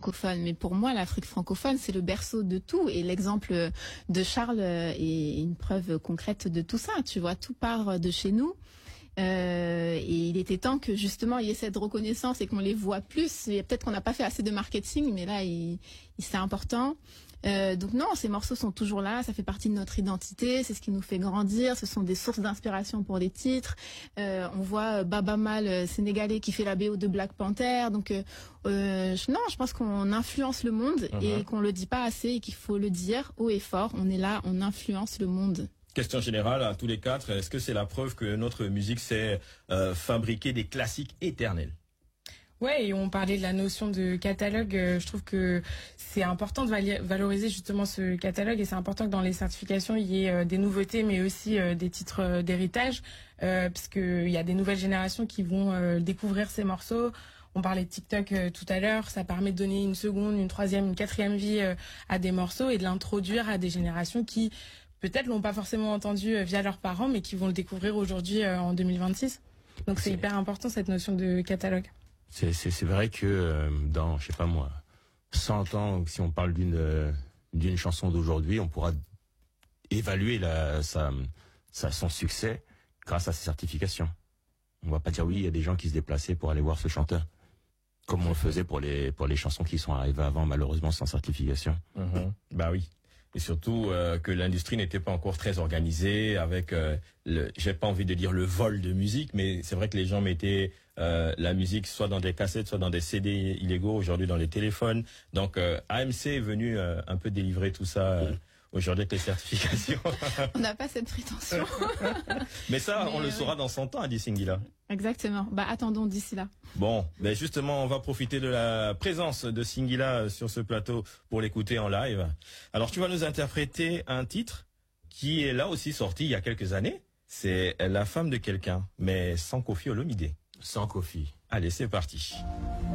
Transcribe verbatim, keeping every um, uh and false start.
francophone. Mais pour moi, l'Afrique francophone, c'est le berceau de tout. Et l'exemple de Charles est une preuve concrète de tout ça. Tu vois, tout part de chez nous. Euh, et il était temps que justement il y ait cette reconnaissance et qu'on les voit plus. Et peut-être qu'on n'a pas fait assez de marketing, mais là, il, il, c'est important. Euh, donc non, ces morceaux sont toujours là, ça fait partie de notre identité, c'est ce qui nous fait grandir, ce sont des sources d'inspiration pour des titres. Euh, on voit Baba Mal, sénégalais, qui fait la B O de Black Panther. Donc euh, euh, non, je pense qu'on influence le monde uh-huh. et qu'on le dit pas assez et qu'il faut le dire haut et fort. On est là, on influence le monde. Question générale à tous les quatre, est-ce que c'est la preuve que notre musique sait euh, fabriquer des classiques éternels? Ouais, et on parlait de la notion de catalogue. Euh, je trouve que c'est important de vali- valoriser justement ce catalogue et c'est important que dans les certifications il y ait euh, des nouveautés, mais aussi euh, des titres euh, d'héritage, euh, parce que il y a des nouvelles générations qui vont euh, découvrir ces morceaux. On parlait de TikTok euh, tout à l'heure, ça permet de donner une seconde, une troisième, une quatrième vie euh, à des morceaux et de l'introduire à des générations qui peut-être l'ont pas forcément entendu euh, via leurs parents, mais qui vont le découvrir aujourd'hui euh, en deux mille vingt-six. Donc c'est, c'est hyper important cette notion de catalogue. C'est, c'est, c'est vrai que euh, dans, je sais pas moi, cent ans, si on parle d'une euh, d'une chanson d'aujourd'hui, on pourra évaluer la, sa, sa, son succès grâce à ses certifications. On va pas dire oui, il y a des gens qui se déplaçaient pour aller voir ce chanteur, comme on le faisait pour les pour les chansons qui sont arrivées avant, malheureusement sans certification. Mmh. Bah oui. Et surtout euh, que l'industrie n'était pas encore très organisée, avec, euh, le, j'ai pas envie de dire le vol de musique, mais c'est vrai que les gens mettaient euh, la musique soit dans des cassettes, soit dans des C D illégaux, aujourd'hui dans les téléphones. Donc euh, A M C est venu euh, un peu délivrer tout ça euh, aujourd'hui avec les certifications. On n'a pas cette prétention. Mais ça, mais on euh, le saura oui. dans cent ans, a dit Singila. Exactement. Bah attendons d'ici là. Bon, ben justement, on va profiter de la présence de Singila sur ce plateau pour l'écouter en live. Alors, tu vas nous interpréter un titre qui est là aussi sorti il y a quelques années. C'est La femme de quelqu'un, mais sans Koffi Olomide. Sans Koffi. Allez, c'est parti.